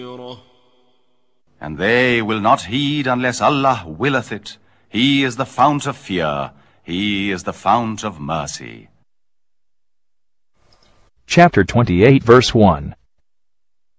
And they will not heed unless Allah willeth it. He is the fount of fear. He is the fount of mercy. Chapter 28, verse 1.